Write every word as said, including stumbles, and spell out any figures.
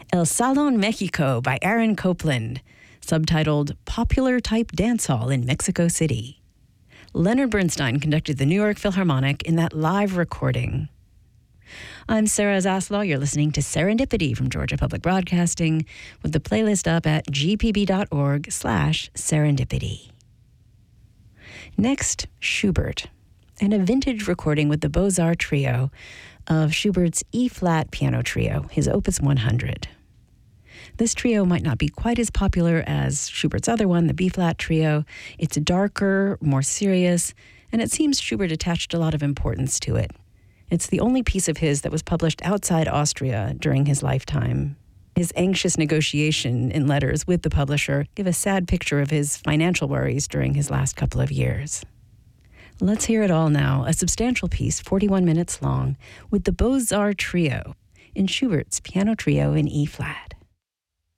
El Salon Mexico by Aaron Copland, subtitled Popular Type Dance Hall in Mexico City. Leonard Bernstein conducted the New York Philharmonic in that live recording. I'm Sarah Zaslaw. You're listening to Serendipity from Georgia Public Broadcasting, with the playlist up at gpb.org slash serendipity. Next, Schubert, and a vintage recording with the Beaux-Arts Trio of Schubert's E-flat piano trio, his Opus one hundred. This trio might not be quite as popular as Schubert's other one, the B-flat trio. It's darker, more serious, and it seems Schubert attached a lot of importance to it. It's the only piece of his that was published outside Austria during his lifetime. His anxious negotiation in letters with the publisher give a sad picture of his financial worries during his last couple of years. Let's hear it all now, a substantial piece, forty-one minutes long, with the Beaux-Arts Trio in Schubert's piano trio in E-flat.